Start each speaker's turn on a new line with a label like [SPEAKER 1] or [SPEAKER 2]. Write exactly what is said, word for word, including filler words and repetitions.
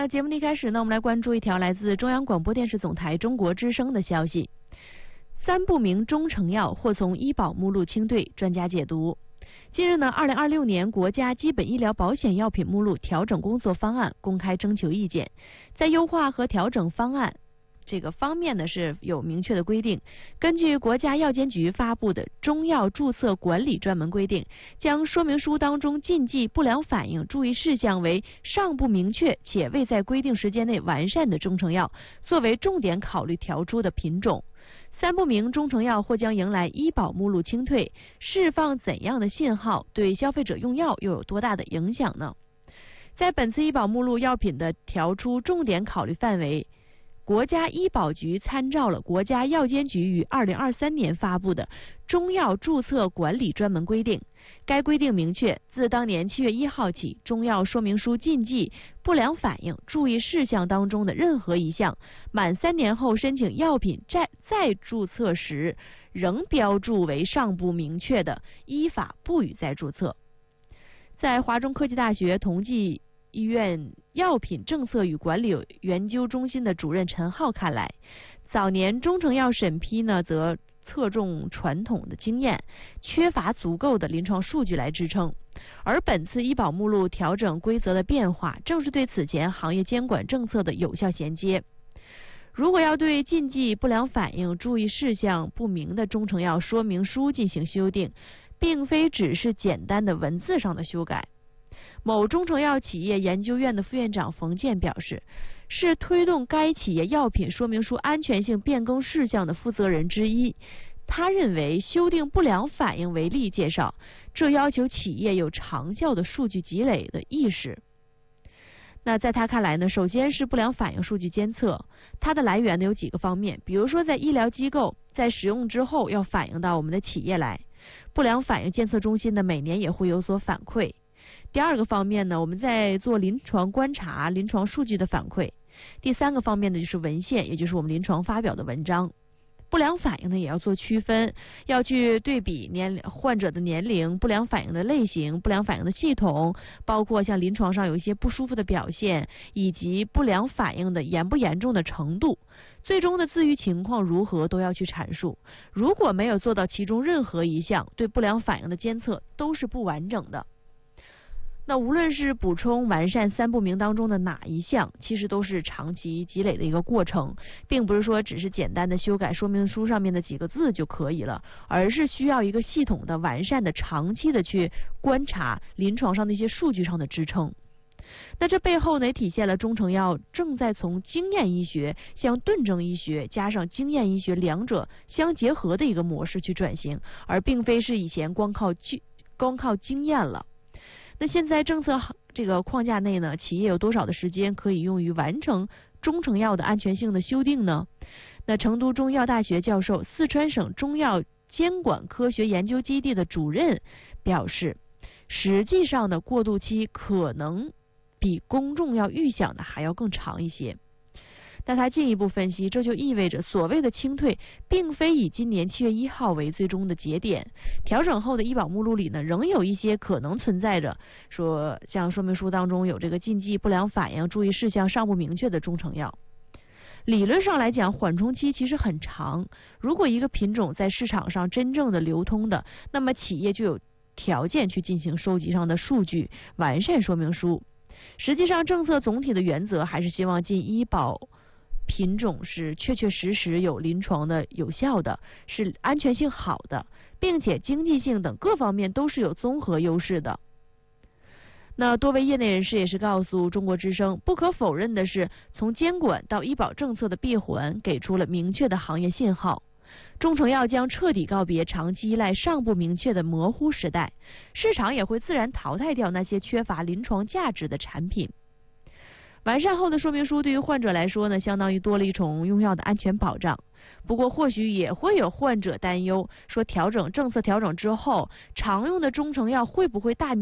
[SPEAKER 1] 那节目的一开始呢，我们来关注一条来自中央广播电视总台中国之声的消息：三不明中成药或从医保目录清退，专家解读。近日呢，二零二六年国家基本医疗保险药品目录调整工作方案公开征求意见，在优化和调整方案这个方面呢是有明确的规定。根据国家药监局发布的中药注册管理专门规定，将说明书当中禁忌、不良反应、注意事项为尚不明确且未在规定时间内完善的中成药作为重点考虑调出的品种。三不明中成药或将迎来医保目录清退，释放怎样的信号？对消费者用药又有多大的影响呢？在本次医保目录药品的调出重点考虑范围，国家医保局参照了国家药监局于二零二三年发布的中药注册管理专门规定。该规定明确，自当年七月一号起，中药说明书禁忌、不良反应、注意事项当中的任何一项，满三年后申请药品再再注册时，仍标注为尚不明确的，依法不予再注册。在华中科技大学同济医院药品政策与管理研究中心的主任陈浩看来，早年中成药审批呢，则侧重传统的经验，缺乏足够的临床数据来支撑。而本次医保目录调整规则的变化，正是对此前行业监管政策的有效衔接。如果要对禁忌、不良反应、注意事项不明的中成药说明书进行修订，并非只是简单的文字上的修改。某中成药企业研究院的副院长冯健表示，是推动该企业药品说明书安全性变更事项的负责人之一。他认为，修订不良反应为例介绍，这要求企业有长效的数据积累的意识。那在他看来呢，首先是不良反应数据监测，它的来源呢有几个方面，比如说在医疗机构在使用之后要反映到我们的企业来，不良反应监测中心呢每年也会有所反馈。第二个方面呢，我们在做临床观察、临床数据的反馈。第三个方面呢，就是文献，也就是我们临床发表的文章。不良反应呢也要做区分，要去对比年患者的年龄、不良反应的类型、不良反应的系统，包括像临床上有一些不舒服的表现，以及不良反应的严不严重的程度，最终的自愈情况如何都要去阐述。如果没有做到其中任何一项，对不良反应的监测都是不完整的。那无论是补充完善三不明当中的哪一项，其实都是长期积累的一个过程，并不是说只是简单的修改说明书上面的几个字就可以了，而是需要一个系统的、完善的、长期的去观察临床上的一些数据上的支撑。那这背后呢，也体现了中成药正在从经验医学向顿证医学加上经验医学两者相结合的一个模式去转型，而并非是以前光靠光靠经验了。那现在政策这个框架内呢，企业有多少的时间可以用于完成中成药的安全性的修订呢？那成都中医药大学教授、四川省中药监管科学研究基地的主任表示，实际上的过渡期可能比公众要预想的还要更长一些。但他进一步分析，这就意味着所谓的清退并非以今年七月一号为最终的节点，调整后的医保目录里呢，仍有一些可能存在着说像说明书当中有这个禁忌、不良反应、注意事项尚不明确的中成药。理论上来讲，缓冲期其实很长，如果一个品种在市场上真正的流通的，那么企业就有条件去进行收集上的数据，完善说明书。实际上政策总体的原则还是希望进医保品种是确确实实有临床的有效的，是安全性好的，并且经济性等各方面都是有综合优势的。那多位业内人士也是告诉中国之声，不可否认的是，从监管到医保政策的闭环给出了明确的行业信号。中成药将彻底告别长期依赖尚不明确的模糊时代，市场也会自然淘汰掉那些缺乏临床价值的产品。完善后的说明书对于患者来说呢，相当于多了一重用药的安全保障。不过或许也会有患者担忧，说调整政策调整之后，常用的中成药会不会大